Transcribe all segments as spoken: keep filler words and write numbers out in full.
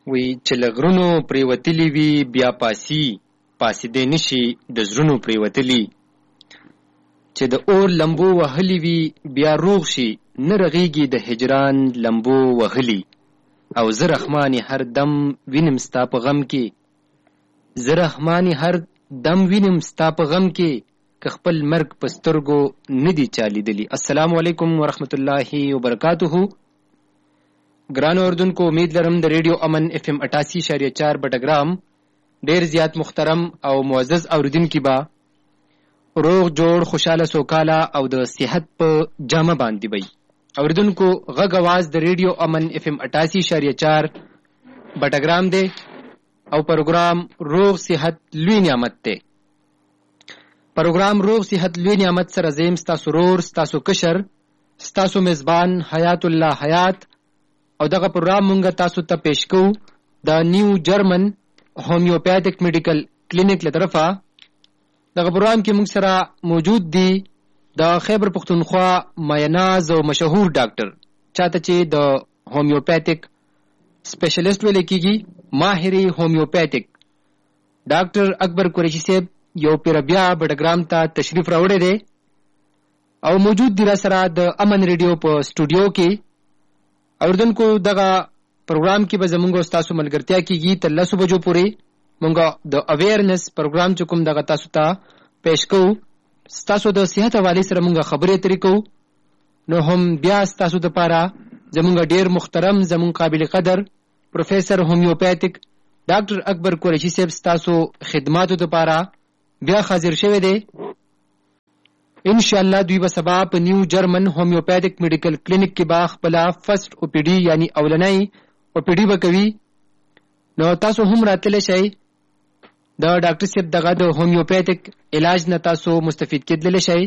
وی چې لغرونو پریوتلی وی بیا پاسی پاسی دې نشي د زرونو پریوتلی چې د اور لمبو وهلی وی بیا روغ شي نه رغیږي د هجران لمبو وهلی او زه رحماني هر دم وینم ستا په غم کې زه رحماني هر دم وینم ستا په غم کې که خپل مرګ په سترګو نه دي چا لیدلي. السلام علیکم ورحمت الله وبرکاتہ. ګرانو اردوونکو، امید لرم د ریډیو امن اف ام اٹاسی اشاریه چار بټګرام ډیر زیات محترم او معزز اوریدونکي با روغ جوړ خوشاله سوکاله او د صحت په جامه باندې وي. اوریدونکو، غږ आवाज د ریډیو امن اف ام اٹاسی اشاریه چار بټګرام دی او پروګرام روغ صحت لوی نعمت دی. پروګرام روغ صحت لوی نعمت سره زم ستاسو رور ستاسو کشر ستاسو میزبان حیات الله حیات او دغه پروګرام مونږ تاسو ته پیش کوو د نیو جرمن هومیوپیتھک میډیکل کلینیک له طرفه. دغه پروګرام کې مونږ سره موجود دي د خیبر پختونخوا مایناز او مشهور ډاکټر چاته چې د هومیوپیتھک سپیشلیسټ ویل کېږي، ماهر هومیوپیتھک ډاکټر اکبر قریشي صاحب یو پیر بیا بټګرام ته تشریف راوړی دی او موجود دی را سره د امن ریډیو په سټوډیو کې. اوردونکو، دغه پروګرام کې به زمونږ تاسو ملګرتیا کیږي تر لسو بجو پورې. مونږ د اویرنس پروګرام چې کوم دغه تاسو ته پیش کوو، تاسو د صحت حواله سره مونږ خبرې اترې کوو. نو هم بیا تاسو د پاره زمونږ ډیر محترم زمونږ قابل قدر پروفیسر هومیوپیتھک ډاکټر اکبر قریشي صاحب تاسو خدماتو د پاره بیا حاضر شوی دی. ان شاء الله دوی به سبا په نیو جرمن هومیوپیتھک میډیکل کلینیک کې با خپل فرست او پی ډی یعنی اولنۍ او پی ډی وکوي. نو تاسو هم راتلی شئ د ډاکټر صاحب دغه د هومیوپیتھک علاج نه تاسو مستفید کېدلی شئ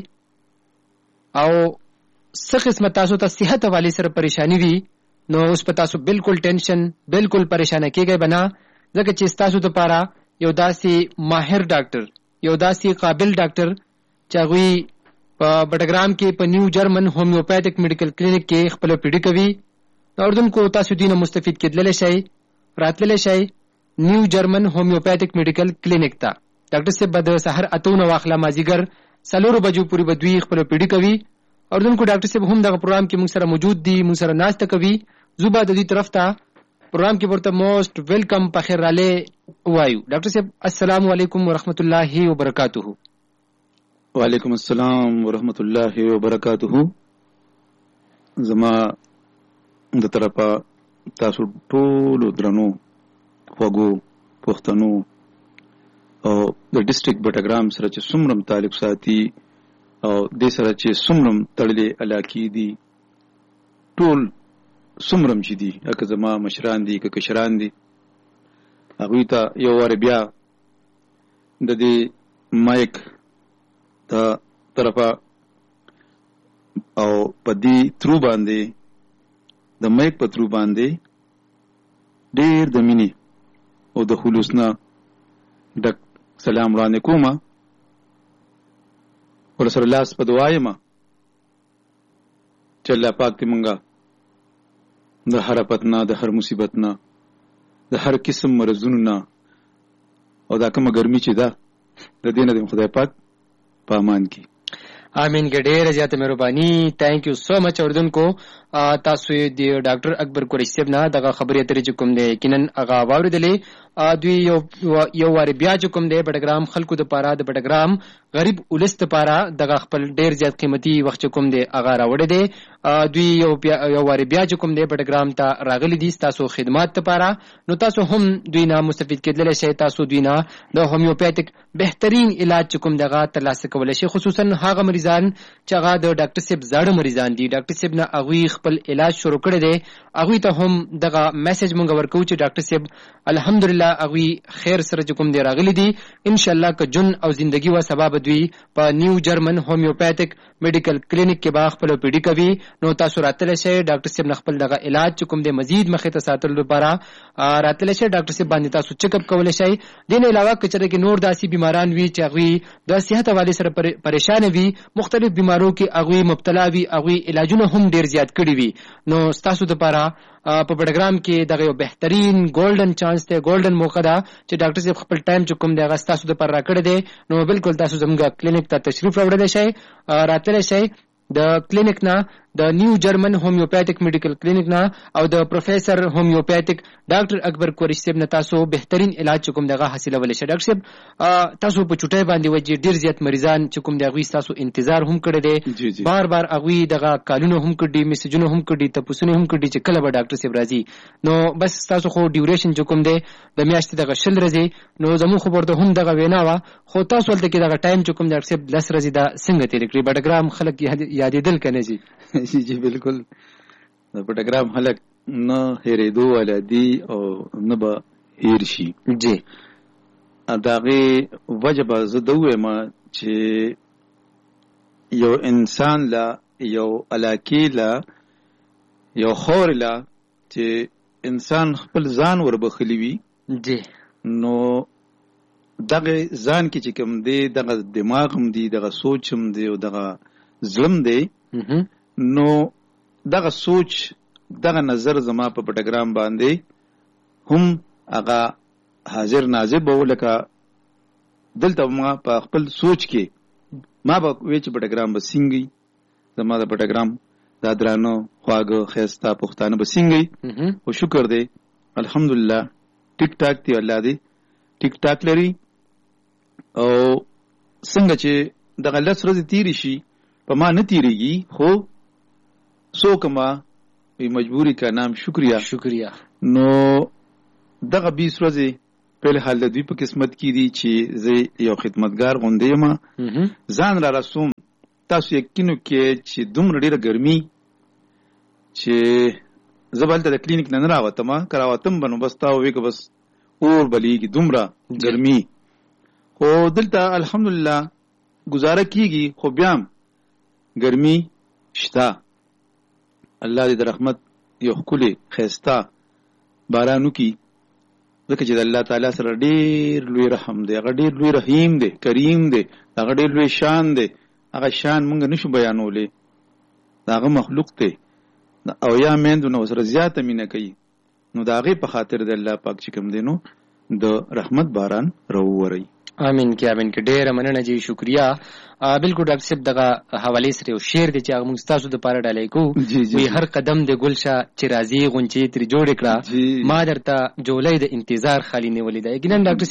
او څه قسمه تاسو ته صحت حواله سره پریشانی وي نو اوس په تاسو بالکل ټینشن بالکل پریشانه کېږئ بنا، ځکه چې تاسو د پاره یو داسې ماهر ډاکټر یو داسې قابل ډاکټر چې هغوی په بټګرام کې په نیو جرمن هومیوپیتھک میډیکل کلینیک کې خپل پیډي کوي. اردوونکو، تاسو دینه مستفید کېدلی شئ، راتللی شئ نیو جرمن هومیوپیتھک میډیکل کلینیک ته. ډاکټر صاحب به د سحر اته نه واخله مازدیګر څلورو بجو پورې به دوی خپل پیډي کوي. اردوونکو، ډاکټر صاحب هم دغه پروګرام کې موږ سره موجود دي، موږ سره ناسته کوي. زه به د دې طرف ته پروګرام کې ورته موسٹ ویلکم په خیر راله وایو. ډاکټر صاحب السلام علیکم ورحمت الله وبرکاتہ. وعلیکم السلام ورحمت الله وبرکاتہ. زما د طرفه تاسو ټول درنو خوږو پښتنو او د ډیسټریکټ بټګرام سره چې څومره تعلق ساتي او د سره چې څومره تړلې علاقې دي ټول څومره چې دي اګه زما مشران دي که کشران دي هغوی ته یو وار بیا د دې مایک د طرفه او په دې ترو باندې د مایک په ترو باندې ډېر د مینې او د خلوص نه ډک سلام وړاندې کومه ورسره لاس په دعا یم چې الله پاک دې مونږه د هر آفت نه د هر مصیبت نه د هر قسم مرضونو نه او دا کومه ګرمي چې ده د دې نه دې خدای پاک په امان کې. آمین. ډېره زیاته مهرباني. تھینک یو سو مچ. اوردونکو، تاسو د ډاکټر اکبر قریشي صاحب نه دغه خبرې اترې چې کوم دی یقینا هغه واورېدلې. دوی یو یو وارې بیا چې کوم دی بټګرام خلکو د پاره د بټګرام غریب ولس د پاره دغه خپل ډېر زیات قیمتي وخت چې کوم دی هغه راوړی دی. دوی یو یو وارې بیا چې کوم دی بټګرام ته راغلي دي تاسو خدمات لپاره. نو تاسو هم دوی نه مستفید کېدلی شئ. تاسو دوی نه د هومیوپیتھک بهترین علاج چې کوم دغه ترلاسه کولی شئ، خصوصا هغه مریضان چې هغه د ډاکټر صاحب زاړه مریضان دي. ډاکټر صاحب نه هغوی خپل علاج شروع کړی دی. هغوی ته هم دغه میسج مونږ ورکوو چې ډاکټر صاحب الحمدلله هغوی خیر سره چې کوم دی راغلي دي. انشاءالله که جون او زندگی و سبا به دوی په نیو جرمن هومیوپیتھک میډیکل کلینیک کې به خپل پیډي کوي. نو تاسو راتلی شئ ډاکټر صاحب نه خپل دغه علاج چې کوم دی مزید مخې ته ساتلو لپاره راتلی شئ. ډاکټر صاحب باندې تاسو چیک اپ کولی شئ. دې نه علاوه که چېرې کې نور داسې بیماران وي چې هغوی د صحت حوالې سره پریشانه وي، مختلف بیمارو کې هغوی مبتلا وي، هغوی علاجونه هم ډېر زیات کړي کړی وي نو ستاسو لپاره په پروګرام کې دغه یو بهترین ګولډن چانس دی ګولډن موقع ده چې ډاکټر صاحب خپل ټایم چې کوم دی هغه ستاسو لپاره راکړی دی نو بالکل تاسو زموږ کلینیک ته تشریف راوړلی شئ راتلی شئ د کلینیک نه د نیو جرمن هومیوپیتھک میډیکل کلینیک نه او د پروفیسر هومیوپیتھک ډاکټر اکبر قریشي صاحب نه تاسو بهترین علاج کوم دغه حاصلولی شئ. ډاکټر صاحب تاسو په چټۍ باندې وجې ډیر زیات مریضان چې کوم دغه تاسو انتظار هم کړی دی بار بار هغه دغه کالونه هم کړي میسجونه هم کړي تاسو هم کړي چې کله به ډاکټر صاحب راځي نو بس تاسو خو ډیوریشن چې کوم دی د میاشتې دغه شل ورځې نو زموږ خو ورته هم دغه وینا وه خو تاسو ولته کې دغه ټایم چې کوم ډاکټر صاحب لس ورځې دا څنګه تېرې کړي بډګرام خلک یادېدل که نه جي جی بالکل د پټګرام خلک نه هېرېدو والا دي او نه به هېر شي جی د هغې وجه به زه ده ووایم چې یو انسان له یو علاقې له یو خاورې له چې انسان خپل ځان وربخلی وي جی نو دغه ځان کې چې کوم دی دغه دماغ هم دی دغه سوچ هم دی او دغه زړه هم دی نو دغه سوچ دغه نظر زما په پټګرام باندې هم هغه حاضر ناظر به و لکه دلته ما په خپل سوچ کې ما به وی چې پټګرام به سینګي زما د پټګرام دا درانه خواږه ښایسته پښتانه به سینګي او شکر دی الحمدلله ټیک ټاک دی الله دی ټیک ټاک لري او څنګه چې دغه لس ورځې تیرې شي په ما نه تیریږي خو څوک ما مجبوری کا نام شکریہ شکریہ نو دغه بیس ورځې په حال د دوی په قسمت کې دي چې زه یو خدمتګار غوندې یم ځان را رسوم تاسو یقینو کې چې دومره ډېره ګرمي چې زه به هلته د کلینیک نه نه راوتم که راوتم به نو بس تا ووایي که بس اور بلیږي دومره ګرمي خو دلته الحمدلله ګزاره کېږي خو بیا هم ګرمي شته الله دې د رحمت یو ښکلی ښایسته باران وکړي ځکه چې د الله تعالی سره ډېر لوی رحم دی هغه ډېر لوی رحیم دی کریم دی هغه ډېر لوی شان دی هغه شان موږ نشو بیانولی د هغه مخلوق دی او یا میندو نه ورسره زیاته مینه کوي نو د هغې په خاطر د الله پاک چې کوم دی نو د رحمت باران راووروي امین کې امین کې ډېره مننه جی شکریہ بالکل ډاکټر صاحب دغه حوالې سره یو شعر دی چې هغه موږ ستاسو دپاره ډالۍ کوو وایي هر قدم د ګل شه چې راځي غونچې ترې جوړې کړه ما درته جولۍ د انتظار خالي نیولې ده یقینا ډاکټر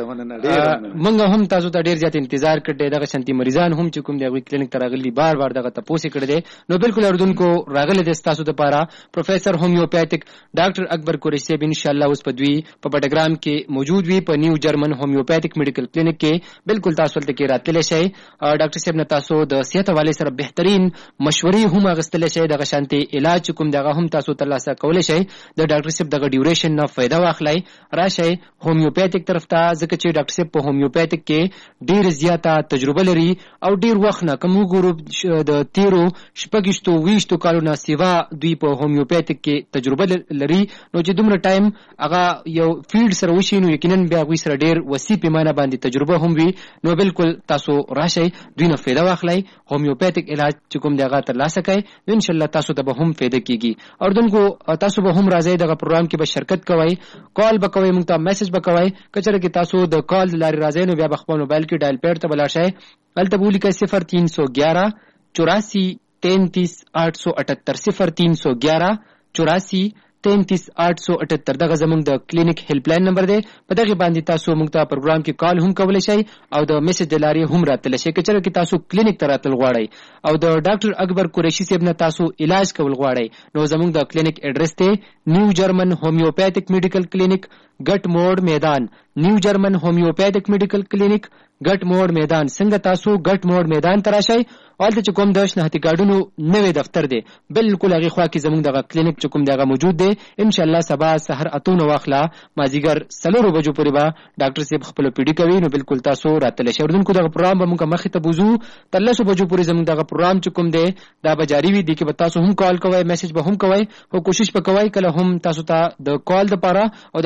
صاحب موږ هم تاسو ته ډېر زیات انتظار کړی دی دغه شانتي مریضان هم چې کوم دی هغوی کلینیک ته راغلي بار بار دغه تپوس یې کړی دی نو بالکل اردونکو راغلی دی ستاسو دپاره پروفیسر هومیوپیتھک ډاکټر اکبر قریشي صاحب انشاءالله اوس په دوی په پټګرام کې موجود وي په نیو جرمن هومیوپیتھک میډیکل کلینیک کې بالکل تاسو هلته کې راتللی شئ ډاکټر صاحب نه تاسو د صحت حوالې سره بهترین مشورې هم اخیستلی شئ دغه شانتې علاج چې کوم دی هغه هم تاسو ترلاسه کولی شئ د ډاکټر صاحب دغه ډیوریشن نه فایده واخلئ راشئ هومیوپیتھک طرف ته ځکه چې ډاکټر صاحب په هومیوپیتھک کې ډېر زیاته تجربه لري او ډېر وخت نه که موږ ګورو د تیرو شپږویشتو ویشتو کالو نه سیوا دوی په هومیوپیتھک کې تجربه لري نو چې دومره ټایم هغه یو فیلډ سره وشي نو یقینا بیا هغوی سره ډېر وسیع پیمانه باندې تجربه هم وي نو بالکل تاسو راشئ دوی نه فایده واخلئ هومیوپیتھک علاج چې کوم دی هغه ترلاسه کړئ نو انشاءالله تاسو ته به هم فایده کېږي اردونکو تاسو به هم راځئ دغه پروګرام کې به شرکت کوئ کال به کوئ موږ ته میسج به کوئ که چېرې کې تاسو د کال د لارې راځئ نو بیا به خپل موبایل کې ډایل پیډ ته به لاړ شئ هلته به ولیکئ صفر تین سو گیارہ چوراسی تینتیس آٹھ سو اٹھتر صفر تین سو گیارہ چوراسی تینتیس آٹھ سو اٹھتر دغه زموږ د کلینیک هیلپ لاین نمبر دی په دغې باندې تاسو موږ ته پروګرام کې کال هم کولی شئ او د میسج د لارې هم راتللی شئ که چېرې کې تاسو کلینیک ته راتلل غواړئ او د ډاکټر اکبر قریشي صاحب نه تاسو علاج کول غواړئ نو زموږ د کلینیک ایډرس دی نیو جرمن هومیوپیتھک میډیکل کلینیک ګټ موډ میدان نیو جرمن هومیوپیتھک میډیکل کلینیک ګټ موډ میدان څنګه تاسو ګټ موډ میدان ته راشئ هلته چې کوم د شناختي کارډونو نوی دفتر دی بالکل هغې خوا کې زموږ دغه کلینیک چې کوم دی هغه موجود دی انشاءالله سبا سحر اتو نه واخله مازدیګر څلورو بجو پورې به ډاکټر صاحب خپله پیډي کوي نو بالکل تاسو راتلی شئ اردونکو دغه پروګرام به موږ مخې ته بوځو تر لسو بجو پورې زموږ دغه پروګرام چې کوم دی دا به جاري وي دې کې به تاسو هم کال کوئ میسج به هم کوئ خو کوشش به کوئ کله هم تاسو ته د کال دپاره او د میسج دپاره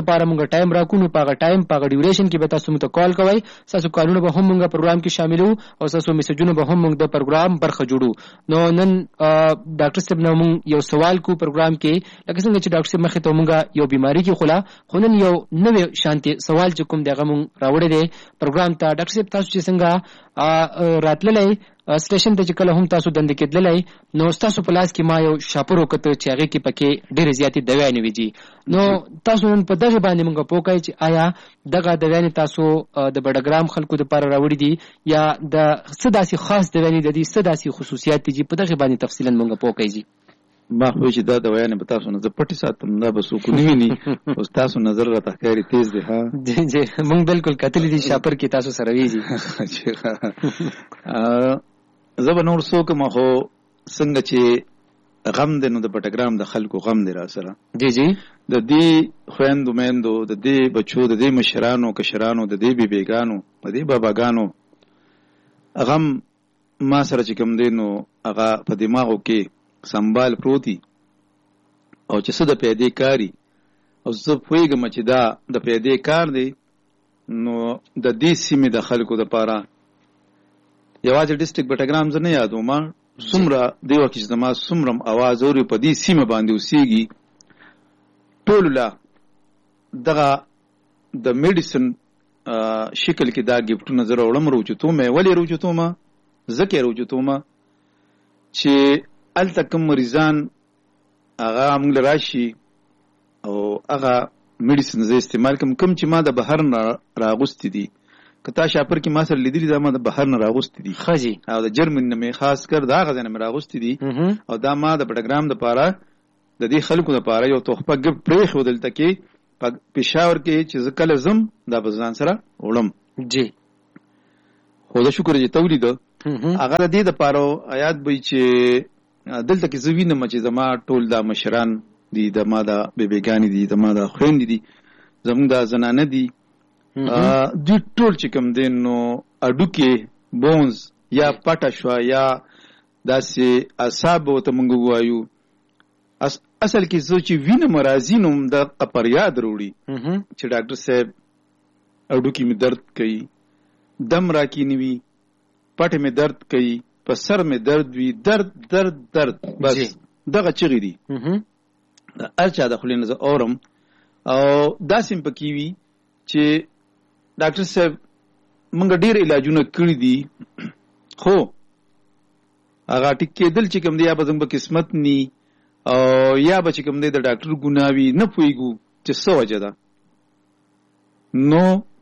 لپاره موږ ټایم راکو نو په هغه ټایم په هغه ډیوریشن کې به تاسو موږ ته کال کوئ. تاسو کالونه به هم موږ پروګرام کې شاملو او تاسو میسجونه به هم موږ د پروګرام برخه جوړو. نو نن ډاکټر صاحب نو موږ یو سوال کو پروګرام کې لکه څنګه چې ډاکټر صاحب مخې ته موږ یو بیماری کې خلا خو نن یو نوې شانتي سوال چې کوم دغه موږ راوړی دی پروګرام ته. ډاکټر صاحب تاسو چې څنګه راتللی سټیشن ته چې کله هم تاسو دنده کېدللی نو تاسو په لاس کې ما یو شاپور وکړ چې هغې کې پکې ډېرې زیاتې دوايانې وي جي. نو تاسو نن په دغې باندې موږ پوه کړئ چې آیا دغه دوايانې تاسو د بډګرام خلکو دپاره راوړي دي یا د څه داسې خاص دوايانې د دې څه داسې خصوصیات دي چې په دغې باندې تفصیلا موږ پوه کړئ جي. ما خو چې دا دوايانې به تاسو نه زه پټې ساتم دا به څوک ونه ویني او ستاسو نظر راته ښکاري تیز دی. ها جی جی موږ بالکل کتلي دي شاپر کې تاسو سره وي جي. زه به نور څوک ما خو څنګه چې غم دی نو د بټګرام د خلکو غم دی را سره. جی جی د دې خویندو میندو د دې بچو د دې مشرانو کشرانو د دې بیبیګانو د دې باباګانو غم ما سره چې کوم دی نو هغه په دماغو کې سنبال پروتي او چې څه د پیدې کاري او زه پوهېږم چې دا د پیدې کار دی نو د دې سیمې د خلکو دپاره یوازې ډسټرکټ بټګرام زه نه یادوم څومره دې وخت کې چې زما څومره اواز اوري په دې سیمه باندې اوسېږي ټولو له دغه د میډیسن شکل کې دا ګفټونه زه راوړم روچتوم یې ولې روچتوم ځکه یې روچتوم چې هلته کوم مریضان هغه موږ له راشي او هغه میډیسن زه استعمال کوم کوم چې ما د بهر نه راغوستي دي که تا شاپر کې ما سره لیدلي دا ما د بهر نه راغوستي دي ښه او د جرمن نه مې خاص کر د هغه ځای نه مې راغوستي دي او دا ما د بټګرام دپاره د دې خلکو دپاره یو تحفه ګفټ پرېښو دلته کې په پېښور کې چې زه کله ځم دا به ځان سره وړم. جی خو د شکر چې تولید هغه د دې دپاره یاد به چې دلته کې زه وینم چې زما ټول دا مشران دي د ما د بیبیګانې دي د ما د خویندې دي زموږ دا زنانه دي دوی ټول چې کوم دی نو اډوکې بونز یا پټه شوه یا داسې اعصاب ورته موږ ووایو اصل کې زه چې وینم راځي نو د قپریاد راوړي چې ډاکټر صاحب اډوکې مې درد کوي دم راکینې وي پټې مې درد کوي په سر مې درد وي درد درد درد بس دغه چغې دي هر چا د خولې نه زه اورم او داسې م پکې وي چې ډاکټر صاحب موږ ډېر علاجونه کړي دي خو هغه ټیک کېدل چې کوم دی یا به زموږ په قسمت ني او یا به چې کوم دی د ډاکټر ګناه وي نه پوهېږو چې څه وجه ده. نو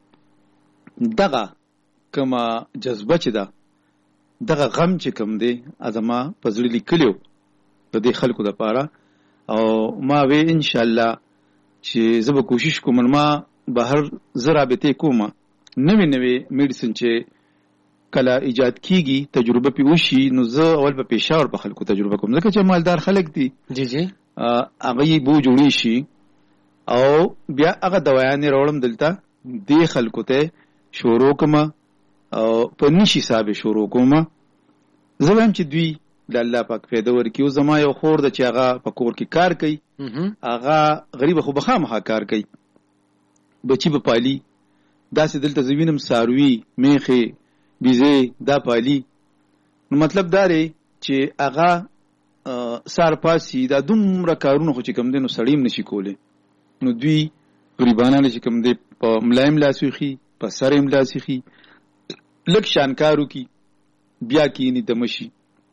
دغه کومه جذبه چې ده دغه غم چې کوم دی زما په زړه لیکلی و د دې خلکو دپاره او ما وی انشاءالله چې زه به کوشش کوم ما بهر زه رابطې کوم نوې نوې میډیسن چې کله ایجاد کیږي تجربه پې وشي نو زه اول په پېښور په خلکو تجربه کوم ځکه چې مالدار خلک دي جی جی هغه یې بو جوړی شي او بیا هغه دوايانې راوړم دلته دې خلکو ته شروع کوم او په نشي حساب شروع کوم. زه وایم چې دوی د الله پاک پیدا ورکړي او زما یو خور ده چې هغه په کور کې کار کوي هغه غریبه خو به خامخا کار کوي بچي به پالي داسې دلته زه وینم څاروي میښې بیزې دا پالي نو مطلب دا دی چې هغه سار پاسي دا دومره کارونه خو چې کوم دی نو سړی هم نشي کولی نو دوی غریبانانه چې کوم دی په ملا یې ملاس ویښي په سر یې ملاس ایښي لږ شانکار وکړي بیا کینی دمه شي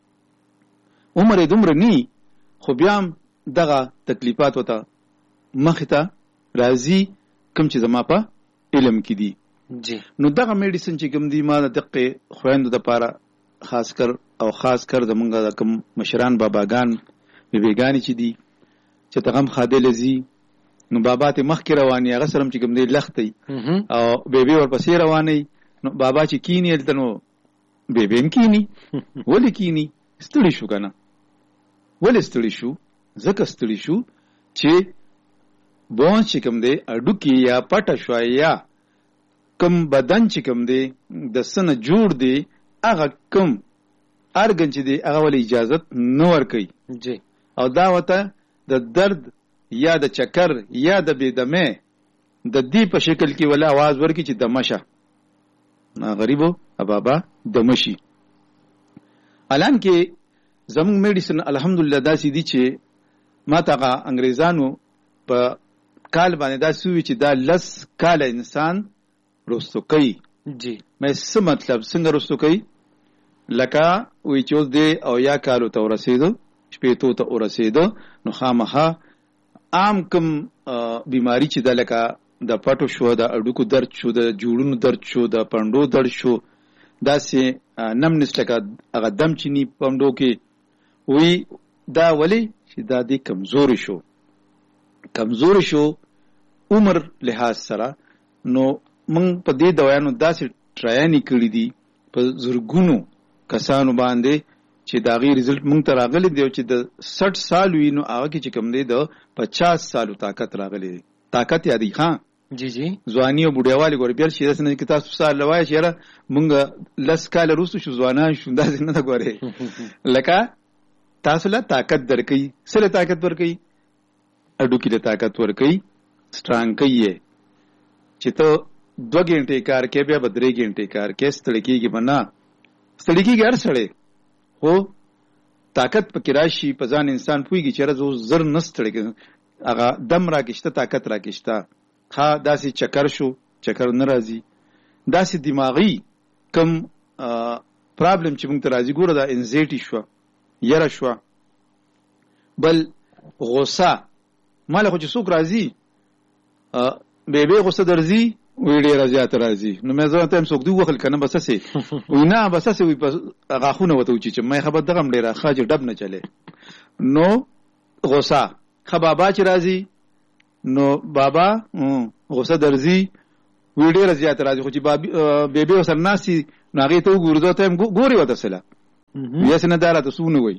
عمر یې دومره نی خو بیا هم دغه تکلیفات ورته مخې ته راځي کوم چې زما په علم کې دي. جی نو دغه میډیسن چې کوم دی ما د دقې خویندو دپاره خاص کر او خاص کر زمونږ د کوم مشران باباګان بیبیګانې چې دي چې ته غم خادلی ځي نو بابا ته مخکې رواني هغه سره هم چې کوم دی لختی او بیبي ورپسې رواني نو بابا چې کینی هلته نو بیبي هم کینی ولې کینی ستړي شو که نه ولې ستړي شو ځکه ستړي شو چې بونس چې کوم دی اډوکې یا پټه شوه یا کم بدن چې کوم دی د څه نه جوړ دی هغه کم ارګن چې دی هغه ولې اجازت نه ورکوي او دا ورته د درد یا د چکر یا د بېدمۍ د دې په شکل کې ولا आवाज ورکړي چې دمشه نا غریبو ابابا دمشي. الان کې زموږ میډیسن الحمدلله داسې دي چې ما ته انګریزانو په کال باندې دا سوي چې دا لس کال انسان رستو کوي. جی مې څه مطلب څنګه رستو کوي؟ لکه وی چې اوس دی او یا کالو ته ورسېدو شپېتو ته ورسېدو نو خامخا عام کوم بیماری چې د لکه د پټو شو د اډوکو درد شو د جوړونو درد شو د پندو درد شو داسې نم نس لکه هغه دم چینی پندو کې وی دا ولی چې دا دی کمزوري شو کمزوري شو عمر لحاظ سره. نو موږ په دې دوايانو داسې ټرایانی کړی دي په زرګونو کسانو باندې چې دا غي رزلټ موږ ته راغلی دی چې د سټ سال وینو هغه کې چې کوم دی د پچاس سالو طاقت راغلی دی. طاقت یادی ها جی جی ځواني او بډیوالي ګور بیر شي داسنه کې تاسو سال لوای شي را موږ لس کال روسو شو ځوانان شو داسې نه غوري لکه تاسو له طاقت درکې سره طاقت ورکې اډو کې له طاقت ورکې سترانګ کې چې ته دو غنټې کار کې بیا بدرې غنټې کار کې ستړي کېږي بنا ستړي کېږي هر سړی هو طاقت پکې راشي په ځان انسان پويږي چې راځو زر نستړي هغه دم راکښته طاقت راکښته ها داسې چکر شو چکر ناراضي داسې دماغي کم پرابلم چې موږ ته راځي ګوره دا انزایټي شو یره شو بل غوسه مال خو چې څوک راځي به به غوسه درځي وی ډیر زیات راځي نو مې زه ته هم څوک دی وخل کنه بس سي وی نه بس سي وی غاخونه وته چې مې خبر دغه ډیر خاج ډب نه چلے نو غوسه خبابا چې راځي نو بابا غوسه درځي وی ډیر زیات راځي خو چې به به وسر ناسي ناغه ته ګورځو ته ګوري وته سلا یا سن دارا ته سونه وي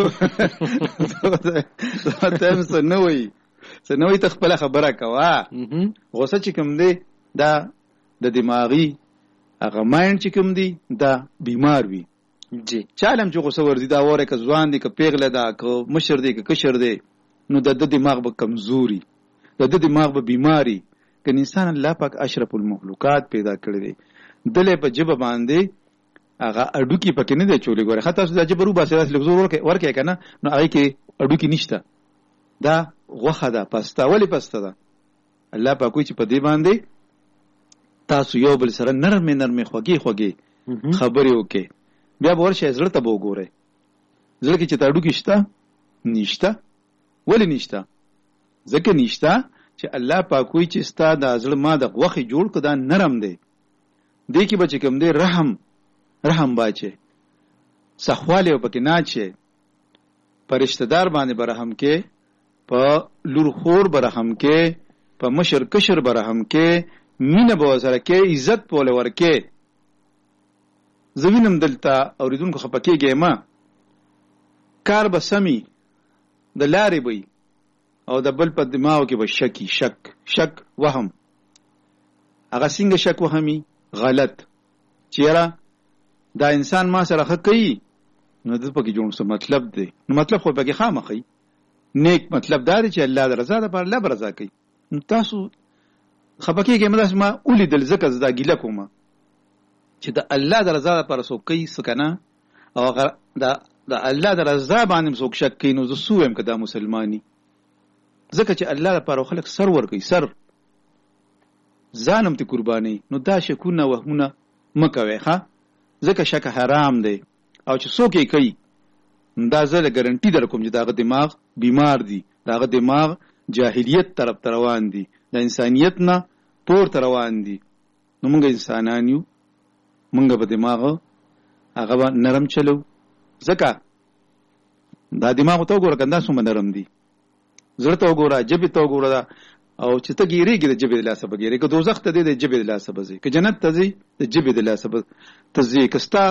ته هم سن وي سن وي تخپل خبره کوا غوسه چې کوم دی دا د دماغي هغه مایند چې کوم دی دا بیمار وي. جی چالم چې غوسه ورزي دا وره ک ځوان دی ک پیغله دا ک مشر دی ک کشر دی نو د دماغ به کمزوري د دماغ به بیماری ک انسان الله پاک اشرف المخلوقات پیدا کړی دی دله په جبه باندې هغه اډو کې پکې نه دی چولې ګوره خاطر د جبرو باسه راس لږ زور ورکه ورکه کنه نو هغه کې اډو کې نشته دا غوخه ده پستا ولی پستا ده الله پاک کوئی چې په دې باندې تاسو یو بل سره نرم نرم خوږی خوږی خبرې وکي بیا ورشه زړه ته وګوره زړه کې چې تاړو کې شته نشته ولی نشته ځکه نشته چې الله پاک کوئی چې ستا د زړه ما د غوخي جوړ کړه نرم دی دې کې بچ کوم دی رحم رحم باچه سخواله پکې نه چه پرشتہ دار باندې برحم کې په لور خور برحم کې په مشر کشر برحم کې مینه به سره کې عزت پوله ورکه زوینم دلته اوریدونکو خپکیږي ما کار به سمي د لارې وي او د بل په دماغ کې به شکی شک شک وهم هغه څنګه شک وهمي غلط چیرې دا انسان ما سره خ کوي نو د پکې جوړ څه مطلب دی نو مطلب خو پکې خامخې نیک مطلب دا دی چې الله د رضا لپاره الله برضا کوي تاسو خپکه کې مداس ما اولی دل زکه زدا ګیله کومه چې د الله د رضا لپاره سو کوي سکنه او دا د الله د رضا باندې سو شک کوي نو زه سویم کدا مسلمانی زکه چې الله لپاره خلک سر ور کوي سر ځانم ته قرباني نو دا شکونه وهمونه مکوي ها ځکه شک حرام دی او چې څوک یې کوي دا زه له ګارانټي در کوم چې داغه دماغ بیمار دی داغه دماغ جاهلیت طرف ته روان دي د انسانیت نه پور ته روان دي نو موږ انسانان یو موږ په دماغ هغه نرم چلو ځکه دا دماغ ته وګوره کنده سم نرم دي زړه ته وګوره جبه ته وګوره او چې ته ګیریږي د جبه د لاسه بګیری که دوزخ ته دی د جبه د لاسه بځي که جنت ته دی د جبه د لاسه بځي تزي کستا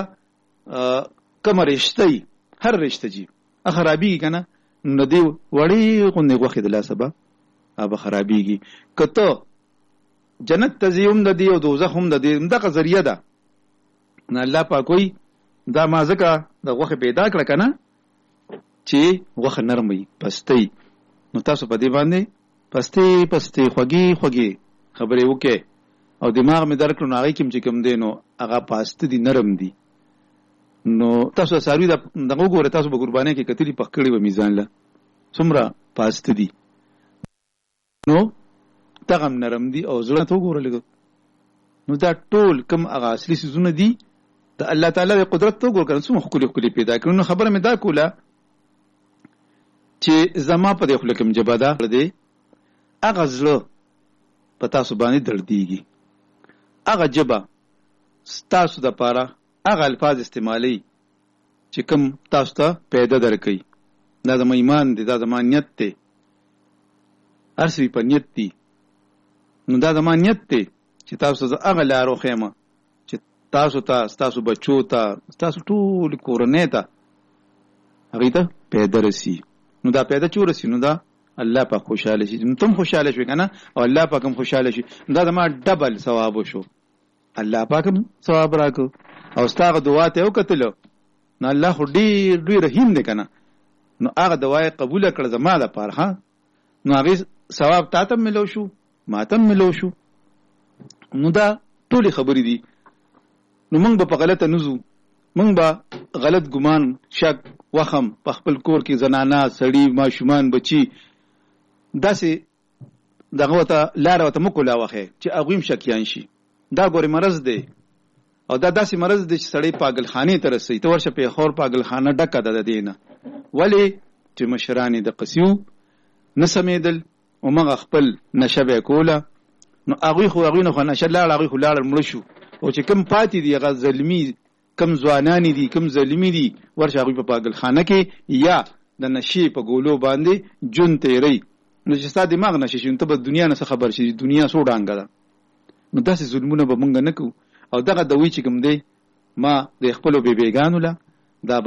کوم رشتہ هر رشتہ جی خرابي کنه نو دی وړي غونې غوخه د لاسه به اب خرابيږي کته جنت ته زیوم د دی او دوزخ هم د دی دغه ذریعہ ده نه الله پاک کوئی دا ما زکه د غوخه پیدا کړ کنه چې غوخه نرمي پستې نو تاسو په دې باندې پستې پستې خوږی خوږی خبرې وکې او دماغ مې درک کړو نو هغې کې چې کوم دی نو هغه پاسته دي نرم دي نو تاسو ساروي دغه وګوره تاسو به قربانۍ کې کتلي پخ کړي به میزان له څومره پاسته دي نو دغه هم نرم دي او زړه ته وګوره لږ نو دا ټول کوم هغه اصلي څیزونه دي د الله تعالی د قدرت ته وګوره کنه څومره ښکلي ښکلي پیدا کړي نو خبره مې دا کوله چې زما په دې خوله کوم ژبه ده دی هغه زړه په تاسو باندې دردېږي هغه ژبه ستاسو دپاره هغه الفاظ استعمالوي چې کوم تاسو ته پیدا درکوي دا زما ایمان دی دا زما نیت دی هر څه په نیت دی نو دا زما نیت دی چې تاسو زه هغه لار وښیم چې تاسو ته ستاسو بچو ته ستاسو ټول کورنۍ ته هغې ته پیدا رسي نو دا پیدا چې ورسي نو دا الله پاک خوشحاله شي نو تم خوشحاله شوې که نه او الله پاک هم خوشحاله شي دا زما ډبل ثواب وشو الله پاک هم ثواب راکړو او ستا هغه دعا ته یې وکتلو نو الله خو ډېر ډېر رحیم دی که نه نو هغه دعا یې قبوله کړه زما دپاره ها نو هغې ثواب تا ته هم میلو شو ما ته هم میلو شو نو دا ټولې خبرې دي نو موږ به په غلطه نه ځو موږ به غلط ګمان شک وخم په خپل کور کې زنانه سړي ماشومان بچي داسې دغه ورته لاره ورته مه کولا وښیې چې هغوی هم شکیان شي دا ګورې مرض دی او دا داسې مرض دی چې سړی پاګلخانې ته رسوي ته ورشه پېښور پاګلخانه ډکه ده د دې نه ولې چې مشران یې د قسیو نه سمېدل همغه خپل نشه به یې کوله نو هغوی خو هغوی نه خو نشه لاړه هغوی خو لاړل مړه شو او چې کوم پاتې دي هغه زلمي کم ځوانانې دي کم زلمي دي ورشه هغوی په پاګلخانه کې یا د نشې په ګولو باندې جون تېروي نو چې ستا دماغ نشه شي نو ته به دنیا نه څه خبر شي دنیا څو ډانګه ده نو داسې ظلمونه به مونږ نه کوو او دغه دوی چې کوم دی ما د خپلو بیبیګانو له دا